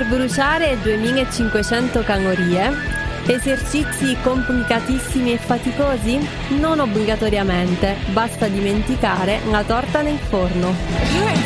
bruciare 2500 calorie? Esercizi complicatissimi e faticosi? Non obbligatoriamente, basta dimenticare la torta nel forno.